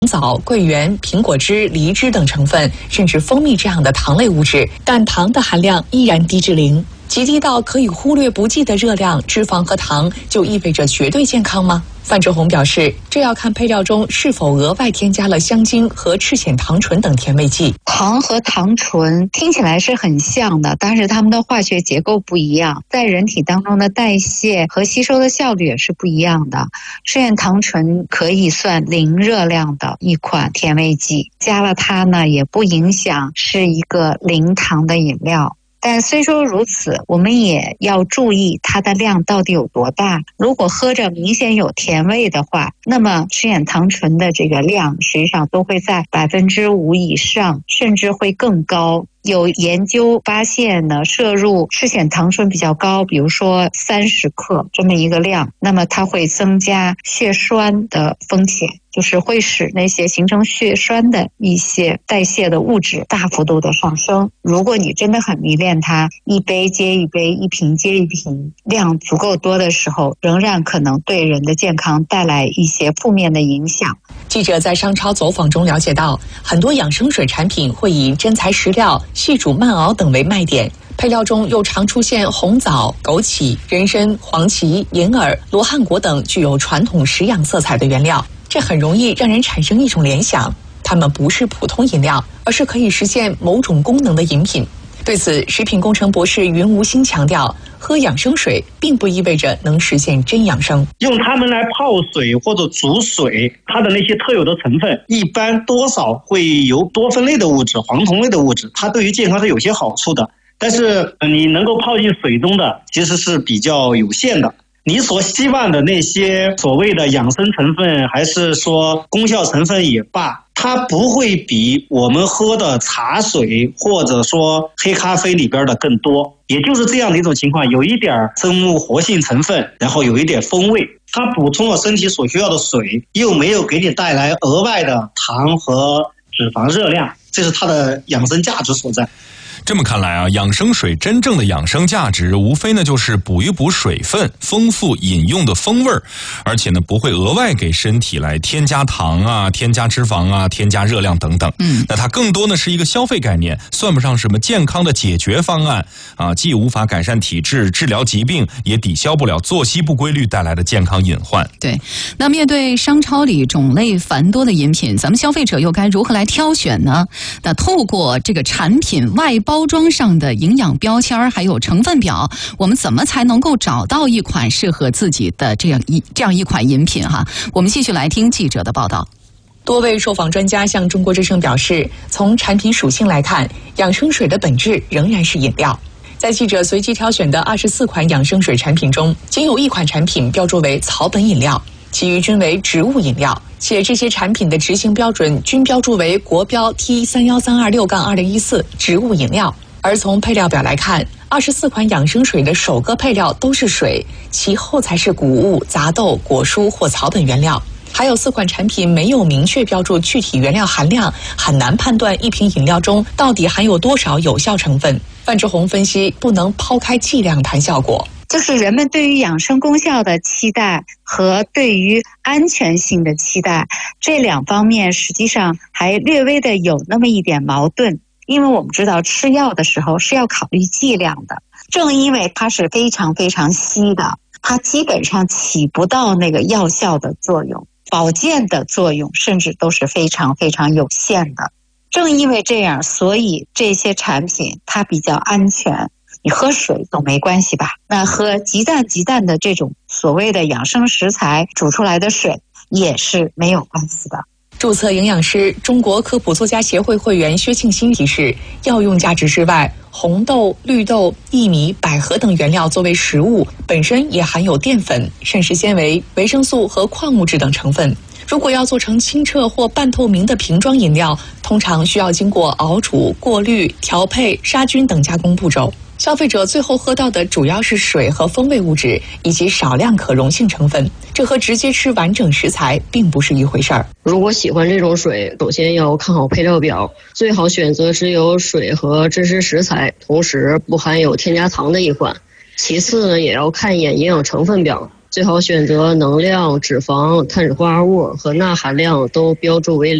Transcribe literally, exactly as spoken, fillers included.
枣、桂圆、苹果汁、梨汁等成分，甚至蜂蜜这样的糖类物质，但糖的含量依然低至零，极低到可以忽略不计的热量、脂肪和糖，就意味着绝对健康吗？范志红表示，这要看配料中是否额外添加了香精和赤藓糖醇等甜味剂。 糖和糖醇听起来是很像的，但是它们的化学结构不一样，在人体当中的代谢和吸收的效率也是不一样的。赤藓糖醇可以算零热量的一款甜味剂，加了它呢也不影响是一个零糖的饮料。但虽说如此，我们也要注意它的量到底有多大。如果喝着明显有甜味的话，那么赤藓糖醇的这个量实际上都会在百分之五以上，甚至会更高。有研究发现呢，摄入赤藓糖醇比较高，比如说三十克这么一个量，那么它会增加血栓的风险，就是会使那些形成血栓的一些代谢的物质大幅度的上升。如果你真的很迷恋它，一杯接一杯，一瓶接一瓶，量足够多的时候，仍然可能对人的健康带来一些负面的影响。 记者在商超走访中了解到，很多养生水产品会以真材实料、细煮慢熬等为卖点，配料中又常出现红枣、枸杞、人参、黄芪、银耳、罗汉果等具有传统食养色彩的原料，这很容易让人产生一种联想，它们不是普通饮料，而是可以实现某种功能的饮品。对此，食品工程博士云无心强调，喝养生水并不意味着能实现真养生。 用它们来泡水或者煮水，它的那些特有的成分一般多少会有多酚类的物质、黄酮类的物质，它对于健康是有些好处的。但是你能够泡进水中的其实是比较有限的。你所希望的那些所谓的养生成分，还是说功效成分也罢，它不会比我们喝的茶水或者说黑咖啡里边的更多。也就是这样的一种情况，有一点生物活性成分，然后有一点风味，它补充了身体所需要的水，又没有给你带来额外的糖和脂肪热量，这是它的养生价值所在。 这么看来啊，养生水真正的养生价值，无非呢就是补一补水分，丰富饮用的风味儿，而且呢不会额外给身体来添加糖啊、添加脂肪啊、添加热量等等。嗯，那它更多呢是一个消费概念，算不上什么健康的解决方案啊，既无法改善体质、治疗疾病，也抵消不了作息不规律带来的健康隐患。 对，那面对商超里种类繁多的饮品，咱们消费者又该如何来挑选呢？那透过这个产品外包包装上的营养标签还有成分表，我们怎么才能够找到一款适合自己的这样一这样一款饮品哈？我们继续来听记者的报道。 多位受访专家向中国之声表示，从产品属性来看，养生水的本质仍然是饮料。在记者随机挑选的二十四款养生水产品中，仅有一款产品标注为草本饮料，其余均为植物饮料，且这些产品的执行标准均标注为国标 T 三一三二六杠二零一四植物饮料。而从配料表来看，二十四款养生水的首个配料都是水，其后才是谷物、杂豆、果蔬或草本原料。还有四款产品没有明确标注具体原料含量，很难判断一瓶饮料中到底含有多少有效成分。范志红分析，不能抛开剂量谈效果。 就是人们对于养生功效的期待和对于安全性的期待，这两方面实际上还略微的有那么一点矛盾。因为我们知道吃药的时候是要考虑剂量的，正因为它是非常非常稀的，它基本上起不到那个药效的作用，保健的作用甚至都是非常非常有限的。正因为这样，所以这些产品它比较安全，你喝水总没关系吧？那喝极淡极淡的这种所谓的养生食材煮出来的水也是没有关系的。 注册营养师、中国科普作家协会会员薛庆新提示，药用价值之外，红豆、绿豆、薏米、百合等原料作为食物，本身也含有淀粉、膳食纤维、维生素和矿物质等成分。如果要做成清澈或半透明的瓶装饮料，通常需要经过熬煮、过滤、调配、杀菌等加工步骤。消费者最后喝到的主要是水和风味物质，以及少量可溶性成分，这和直接吃完整食材并不是一回事儿。 如果喜欢这种水，首先要看好配料表，最好选择只有水和真实食材，同时不含有添加糖的一款。其次呢，也要看一眼营养成分表， 最好选择能量、脂肪、碳水化合物和钠含量都标注为零。